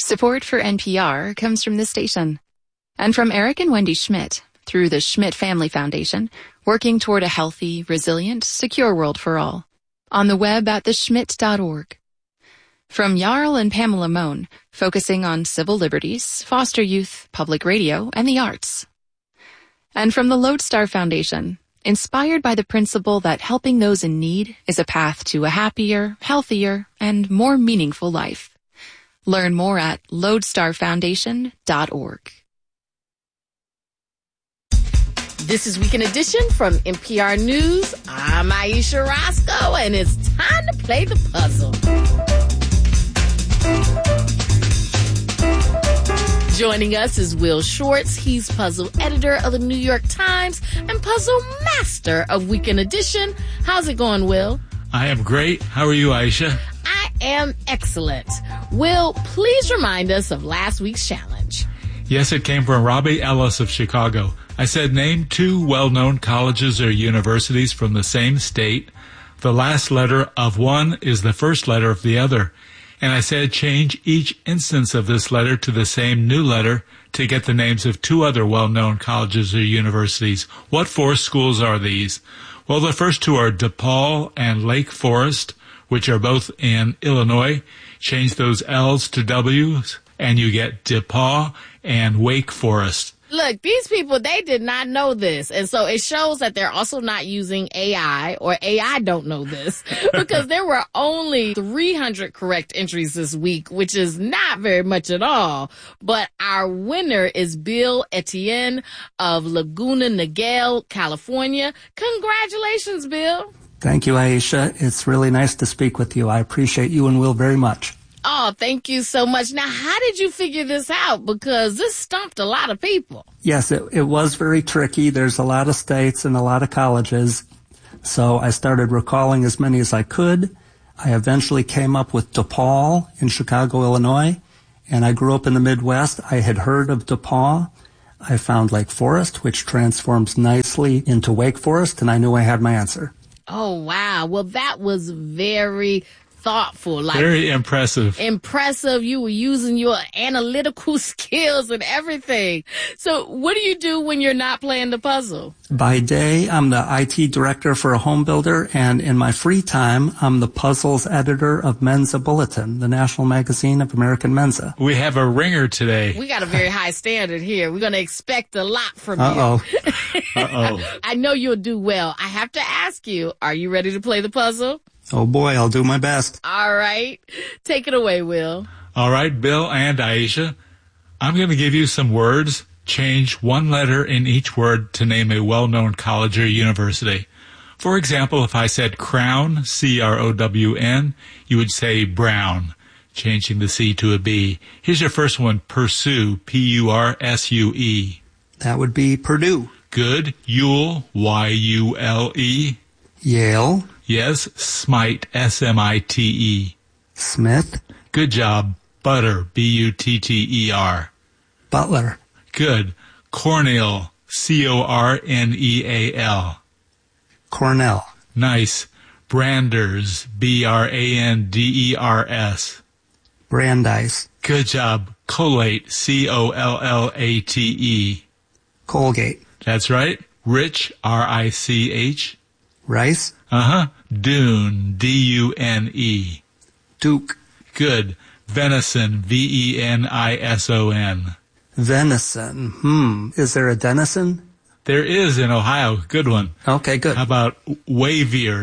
Support for NPR comes from this station and from Eric and Wendy Schmidt through the Schmidt Family Foundation, working toward a healthy, resilient, secure world for all. On the web at theschmidt.org. From Jarl and Pamela Mohn, focusing on civil liberties, foster youth, public radio, and the arts. And from the Lodestar Foundation, inspired by the principle that helping those in need is a path to a happier, healthier, and more meaningful life. Learn more at lodestarfoundation.org. This is Weekend Edition from NPR News. I'm Aisha Roscoe, and it's time to play the puzzle. Joining us is Will Schwartz. He's puzzle editor of the New York Times and puzzle master of Weekend Edition. How's it going, Will? I am great. How are you, Aisha? I am excellent. Will, please remind us of last week's challenge. Yes, it came from Robbie Ellis of Chicago. I said, name two well-known colleges or universities from the same state. The last letter of one is the first letter of the other. And I said, change each instance of this letter to the same new letter to get the names of two other well-known colleges or universities. What four schools are these? Well, the first two are DePaul and Lake Forest, which are both in Illinois. Change those L's to W's, and you get DePaul and Wake Forest. Look, these people, they did not know this. And so it shows that they're also not using AI, or AI don't know this, because there were only 300 correct entries this week, which is not very much at all. But our winner is Bill Etienne of Laguna Niguel, California. Congratulations, Bill. Thank you, Aisha. It's really nice to speak with you. I appreciate you and Will very much. Oh, thank you so much. Now, how did you figure this out? Because this stumped a lot of people. Yes, it was very tricky. There's a lot of states and a lot of colleges. So I started recalling as many as I could. I eventually came up with DePaul in Chicago, Illinois. And I grew up in the Midwest. I had heard of DePaul. I found Lake Forest, which transforms nicely into Wake Forest, and I knew I had my answer. Oh, wow. Well, that was very thoughtful. Very impressive. Impressive. You were using your analytical skills and everything. So what do you do when you're not playing the puzzle? By day, I'm the IT director for a home builder, and in my free time, I'm the puzzles editor of Mensa Bulletin, the national magazine of American Mensa. We have a ringer today. We got a very high standard here. We're going to expect a lot from you. Uh-oh. I know you'll do well. I have to ask you, are you ready to play the puzzle? Oh, boy, I'll do my best. All right. Take it away, Will. All right, Bill and Aisha. I'm going to give you some words. Change one letter in each word to name a well-known college or university. For example, if I said Crown, C-R-O-W-N, you would say Brown, changing the C to a B. Here's your first one, Pursue, P-U-R-S-U-E. That would be Purdue. Good. Yule, Y-U-L-E. Yale. Yes, Smite, S-M-I-T-E. Smith. Good job. Butter, B-U-T-T-E-R. Butler. Good. Cornell, C-O-R-N-E-A-L. Cornell. Nice. Branders, B-R-A-N-D-E-R-S. Brandeis. Good job. Collate, C-O-L-L-A-T-E. Colgate. That's right. Rich, R-I-C-H. Rice. Uh-huh. Dune, D-U-N-E. Duke. Good. Venison, V-E-N-I-S-O-N. Venison. Is there a Denison? There is in Ohio. Good one. Okay, good. How about Wavier,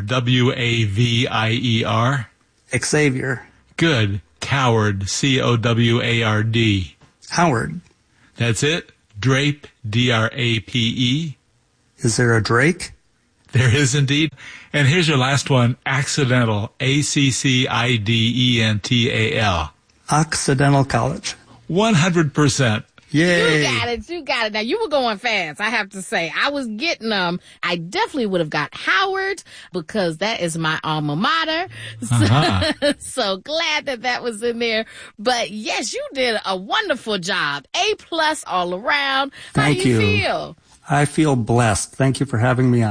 W-A-V-I-E-R? Xavier. Good. Coward, C-O-W-A-R-D. Howard. That's it. Drape, D-R-A-P-E. Is there a Drake? There is indeed. And here's your last one, accidental, A-C-C-I-D-E-N-T-A-L. Occidental College. 100%. Yay. You got it. Now, you were going fast, I have to say. I was getting them. I definitely would have got Howard because that is my alma mater. So glad that was in there. But yes, you did a wonderful job. A+ all around. Thank you. How do you feel? I feel blessed. Thank you for having me on.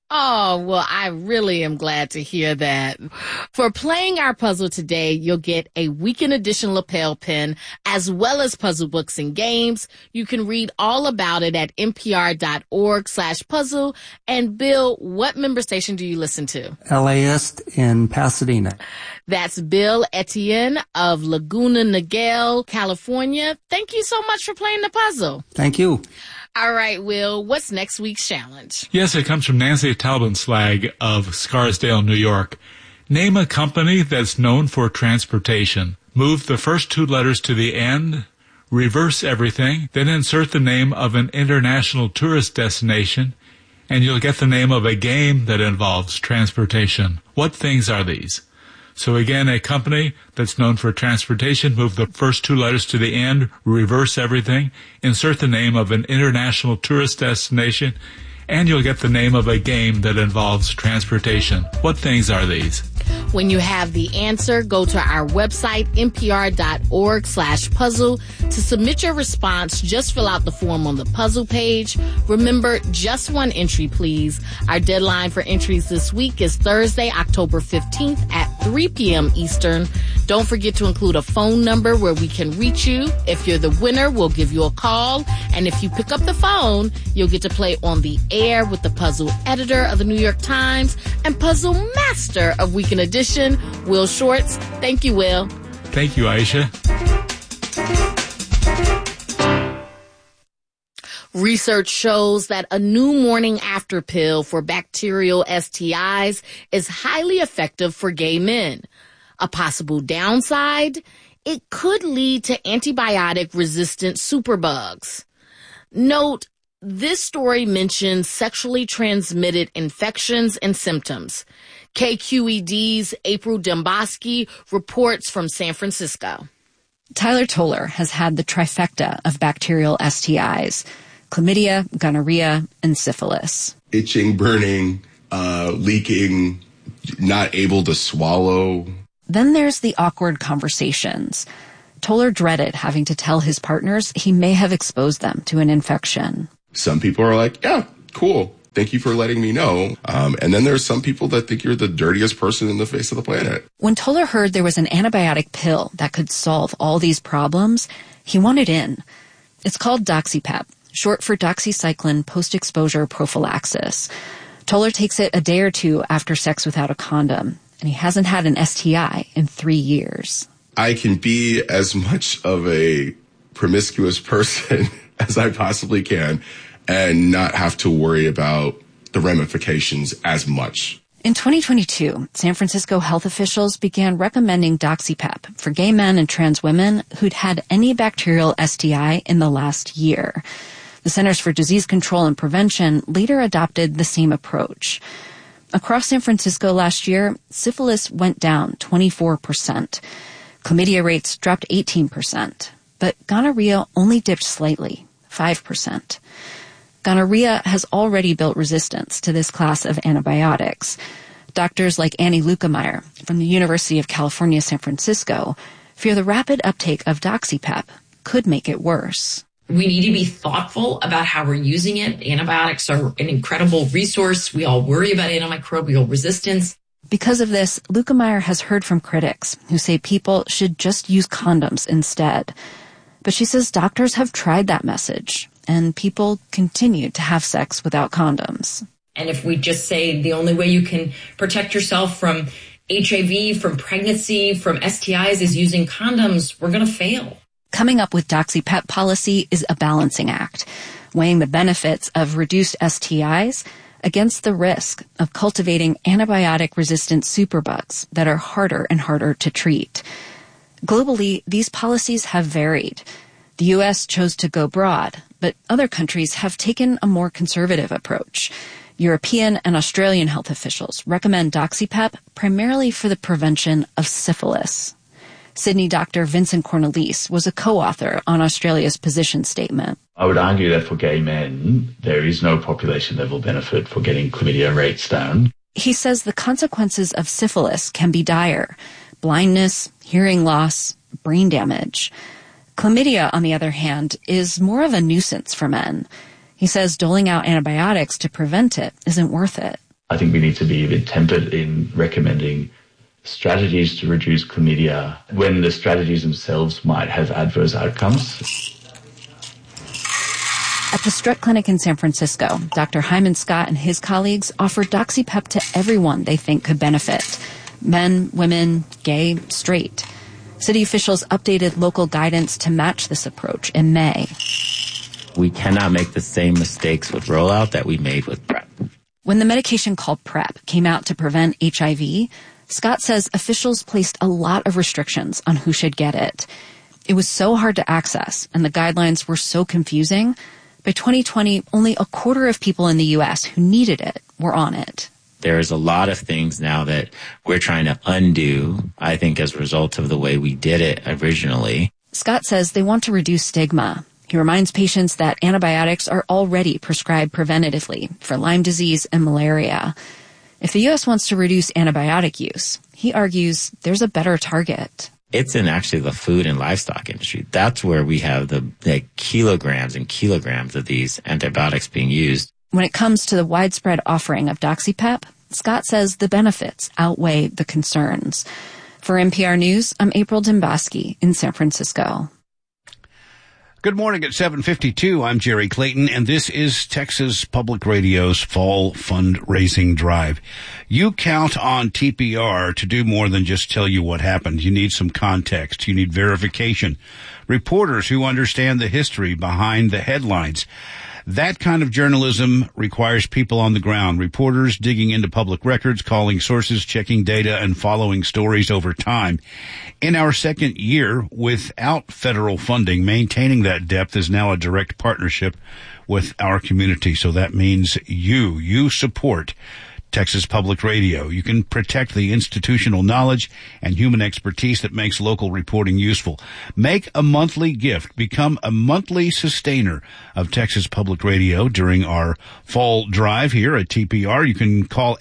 Oh, well, I really am glad to hear that. For playing our puzzle today, you'll get a weekend edition lapel pin as well as puzzle books and games. You can read all about it at npr.org/puzzle. And Bill, what member station do you listen to? LAist in Pasadena. That's Bill Etienne of Laguna Niguel, California. Thank you so much for playing the puzzle. Thank you. All right, Will, what's next week's challenge? Yes, it comes from Nancy Taubenslag of Scarsdale, New York. Name a company that's known for transportation. Move the first two letters to the end, reverse everything, then insert the name of an international tourist destination, and you'll get the name of a game that involves transportation. What things are these? So again, a company that's known for transportation, move the first two letters to the end, reverse everything, insert the name of an international tourist destination, and you'll get the name of a game that involves transportation. What things are these? When you have the answer, go to our website, npr.org/puzzle. To submit your response, just fill out the form on the puzzle page. Remember, just one entry, please. Our deadline for entries this week is Thursday, October 15th at 3 p.m. Eastern. Don't forget to include a phone number where we can reach you. If you're the winner, we'll give you a call. And if you pick up the phone, you'll get to play on the air with the puzzle editor of the New York Times and puzzle master of Weekend Edition, Will Shortz. Thank you, Will. Thank you, Aisha. Research shows that a new morning after pill for bacterial STIs is highly effective for gay men. A possible downside? It could lead to antibiotic-resistant superbugs. Note, this story mentions sexually transmitted infections and symptoms. KQED's April Dembosky reports from San Francisco. Tyler Toller has had the trifecta of bacterial STIs: chlamydia, gonorrhea, and syphilis. Itching, burning, leaking, not able to swallow. Then there's the awkward conversations. Toller dreaded having to tell his partners he may have exposed them to an infection. Some people are like, yeah, cool. Thank you for letting me know. And then there's some people that think you're the dirtiest person in the face of the planet. When Toller heard there was an antibiotic pill that could solve all these problems, he wanted in. It's called DoxyPEP, short for doxycycline post-exposure prophylaxis. Toller takes it a day or two after sex without a condom, and he hasn't had an STI in 3 years. I can be as much of a promiscuous person as I possibly can and not have to worry about the ramifications as much. In 2022, San Francisco health officials began recommending DoxyPEP for gay men and trans women who'd had any bacterial STI in the last year. The Centers for Disease Control and Prevention later adopted the same approach. Across San Francisco last year, syphilis went down 24%. Chlamydia rates dropped 18%, but gonorrhea only dipped slightly, 5%. Gonorrhea has already built resistance to this class of antibiotics. Doctors like Annie Lukemeyer from the University of California, San Francisco, fear the rapid uptake of DoxyPEP could make it worse. We need to be thoughtful about how we're using it. Antibiotics are an incredible resource. We all worry about antimicrobial resistance. Because of this, Lukemeyer has heard from critics who say people should just use condoms instead. But she says doctors have tried that message, and people continue to have sex without condoms. And if we just say the only way you can protect yourself from HIV, from pregnancy, from STIs is using condoms, we're going to fail. Coming up with DoxyPEP policy is a balancing act, weighing the benefits of reduced STIs against the risk of cultivating antibiotic-resistant superbugs that are harder and harder to treat. Globally, these policies have varied. The U.S. chose to go broad, but other countries have taken a more conservative approach. European and Australian health officials recommend DoxyPEP primarily for the prevention of syphilis. Sydney Dr. Vincent Cornelisse was a co-author on Australia's position statement. I would argue that for gay men, there is no population-level benefit for getting chlamydia rates down. He says the consequences of syphilis can be dire: blindness, hearing loss, brain damage. Chlamydia, on the other hand, is more of a nuisance for men. He says doling out antibiotics to prevent it isn't worth it. I think we need to be a bit tempered in recommending strategies to reduce chlamydia when the strategies themselves might have adverse outcomes. At the Strutt Clinic in San Francisco, Dr. Hyman Scott and his colleagues offer DoxyPep to everyone they think could benefit. Men, women, gay, straight. City officials updated local guidance to match this approach in May. We cannot make the same mistakes with rollout that we made with PrEP. When the medication called PrEP came out to prevent HIV, Scott says officials placed a lot of restrictions on who should get it. It was so hard to access, and the guidelines were so confusing. By 2020, only a quarter of people in the U.S. who needed it were on it. There's a lot of things now that we're trying to undo, I think, as a result of the way we did it originally. Scott says they want to reduce stigma. He reminds patients that antibiotics are already prescribed preventatively for Lyme disease and malaria. If the U.S. wants to reduce antibiotic use, he argues there's a better target. It's in actually the food and livestock industry. That's where we have the kilograms and kilograms of these antibiotics being used. When it comes to the widespread offering of DoxyPep, Scott says the benefits outweigh the concerns. For NPR News, I'm April Dembosky in San Francisco. Good morning at 7:52. I'm Jerry Clayton, and this is Texas Public Radio's Fall Fundraising Drive. You count on TPR to do more than just tell you what happened. You need some context. You need verification. Reporters who understand the history behind the headlines. That kind of journalism requires people on the ground, reporters digging into public records, calling sources, checking data, and following stories over time. In our second year without federal funding, maintaining that depth is now a direct partnership with our community. So that means you support Texas Public Radio. You can protect the institutional knowledge and human expertise that makes local reporting useful. Make a monthly gift. Become a monthly sustainer of Texas Public Radio during our fall drive here at TPR. You can call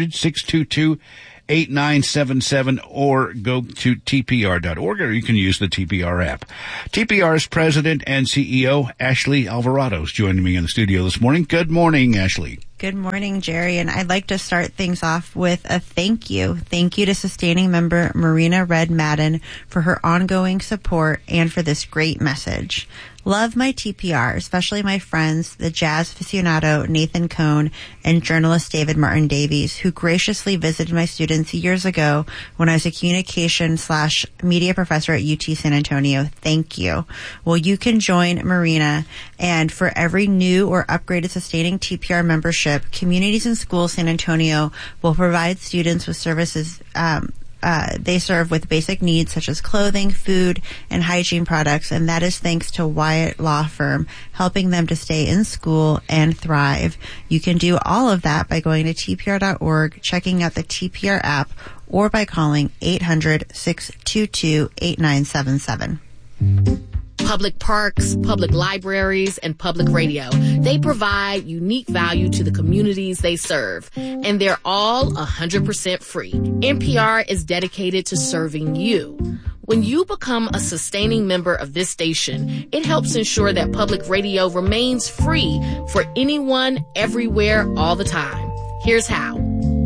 800-622-8977 or go to tpr.org, or you can use the TPR app. TPR's president and CEO, Ashley Alvarado, is joining me in the studio this morning. Good morning, Ashley. Good morning, Jerry, and I'd like to start things off with a thank you. Thank you to sustaining member Marina Red Madden for her ongoing support and for this great message. Love my TPR, especially my friends, the jazz aficionado Nathan Cohn and journalist David Martin Davies, who graciously visited my students years ago when I was a communication/media professor at UT San Antonio. Thank you. Well, you can join Marina, and for every new or upgraded sustaining TPR membership, Communities in Schools San Antonio will provide students with services they serve with basic needs such as clothing, food, and hygiene products, and that is thanks to Wyatt Law Firm, helping them to stay in school and thrive. You can do all of that by going to tpr.org, checking out the TPR app, or by calling 800-622-8977. Public parks, public libraries, and public radio. They provide unique value to the communities they serve, and they're all 100% free. NPR is dedicated to serving you. When you become a sustaining member of this station, it helps ensure that public radio remains free for anyone, everywhere, all the time. Here's how.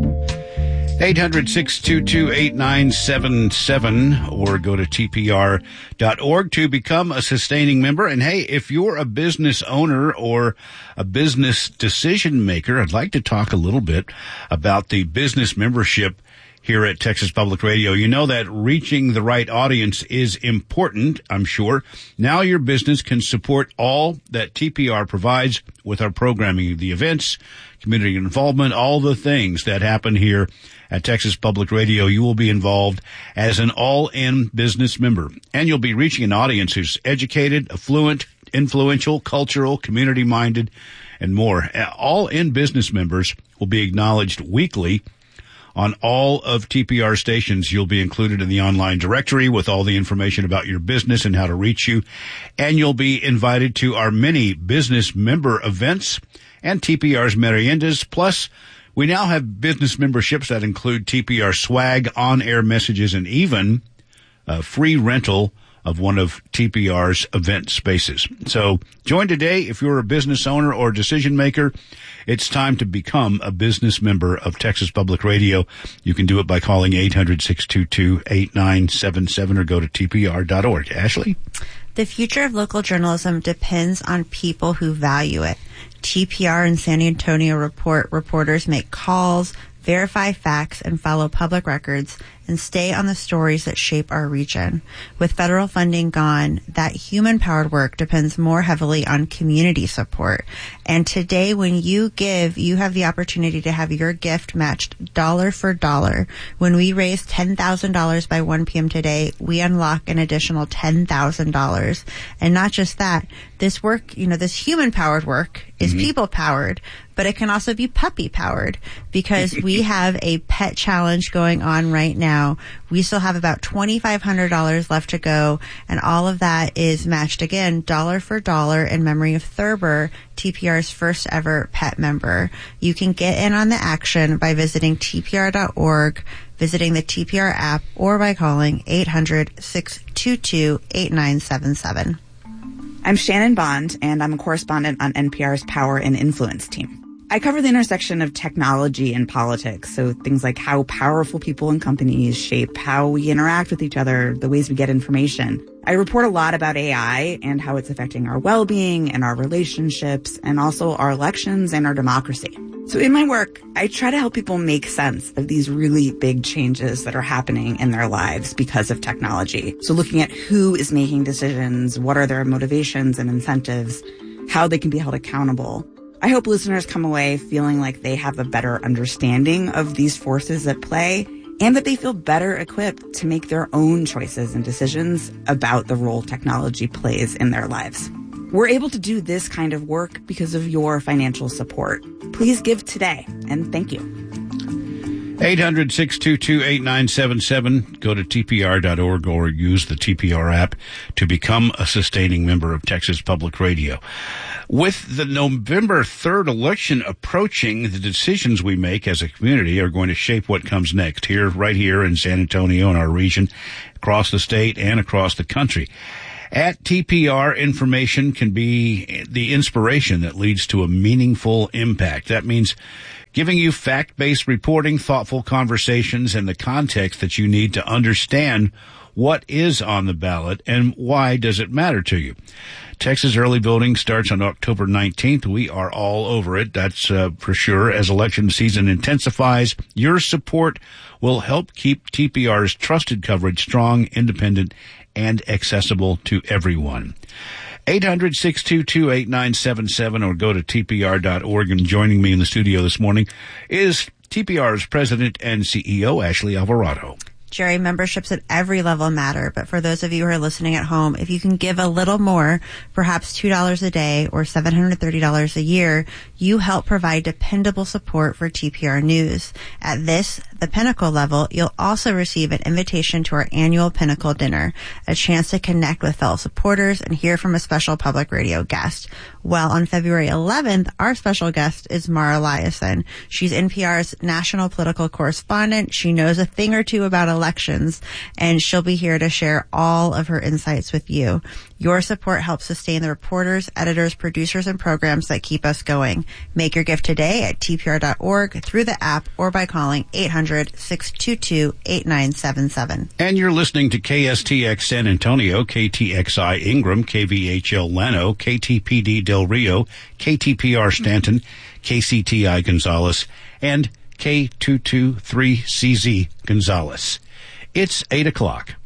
800-622-8977 or go to tpr.org to become a sustaining member. And hey, if you're a business owner or a business decision maker, I'd like to talk a little bit about the business membership here at Texas Public Radio. You know that reaching the right audience is important, I'm sure. Now your business can support all that TPR provides with our programming, the events, community involvement, all the things that happen here at Texas Public Radio. You will be involved as an all-in business member, and you'll be reaching an audience who's educated, affluent, influential, cultural, community-minded, and more. All-in business members will be acknowledged weekly on all of TPR stations. You'll be included in the online directory with all the information about your business and how to reach you. And you'll be invited to our many business member events and TPR's meriendas. Plus, we now have business memberships that include TPR swag, on-air messages, and even free rental of one of TPR's event spaces. So join today if you're a business owner or decision maker. It's time to become a business member of Texas Public Radio. You can do it by calling 800-622-8977 or go to tpr.org. Ashley? The future of local journalism depends on people who value it. TPR and San Antonio reporters make calls, verify facts, and follow public records, and stay on the stories that shape our region. With federal funding gone, that human-powered work depends more heavily on community support. And today, when you give, you have the opportunity to have your gift matched dollar for dollar. When we raise $10,000 by 1 p.m. today, we unlock an additional $10,000. And not just that, this work, this human-powered work is people-powered, but it can also be puppy-powered because we have a pet challenge going on right now. We still have about $2,500 left to go, and all of that is matched again, dollar for dollar, in memory of Thurber, TPR's first ever pet member. You can get in on the action by visiting tpr.org, visiting the TPR app, or by calling 800-622-8977. I'm Shannon Bond, and I'm a correspondent on NPR's Power and Influence team. I cover the intersection of technology and politics, so things like how powerful people and companies shape how we interact with each other, the ways we get information. I report a lot about AI and how it's affecting our well-being and our relationships, and also our elections and our democracy. So in my work, I try to help people make sense of these really big changes that are happening in their lives because of technology. So looking at who is making decisions, what are their motivations and incentives, how they can be held accountable. I hope listeners come away feeling like they have a better understanding of these forces at play and that they feel better equipped to make their own choices and decisions about the role technology plays in their lives. We're able to do this kind of work because of your financial support. Please give today, and thank you. 800-622-8977. Go to tpr.org or use the TPR app to become a sustaining member of Texas Public Radio. With the November 3rd election approaching, the decisions we make as a community are going to shape what comes next right here in San Antonio and our region, across the state and across the country. At TPR, information can be the inspiration that leads to a meaningful impact. That means giving you fact-based reporting, thoughtful conversations, and the context that you need to understand what is on the ballot and why does it matter to you. Texas early voting starts on October 19th. We are all over it, that's for sure. As election season intensifies, your support will help keep TPR's trusted coverage strong, independent, and accessible to everyone. 800-622-8977 or go to tpr.org. And joining me in the studio this morning is TPR's president and CEO, Ashley Alvarado. Jerry, memberships at every level matter, but for those of you who are listening at home, if you can give a little more, perhaps $2 a day or $730 a year, you help provide dependable support for TPR News. At the Pinnacle level, you'll also receive an invitation to our annual Pinnacle Dinner, a chance to connect with fellow supporters and hear from a special public radio guest. Well, on February 11th, our special guest is Mara Liasson. She's NPR's national political correspondent. She knows a thing or two about elections, and she'll be here to share all of her insights with you. Your support helps sustain the reporters, editors, producers, and programs that keep us going. Make your gift today at tpr.org, through the app, or by calling 800-622-8977. And you're listening to KSTX San Antonio, KTXI Ingram, KVHL Llano, KTPD Del Rio, KTPR Stanton, KCTI Gonzales, and K223CZ Gonzales. It's 8 o'clock.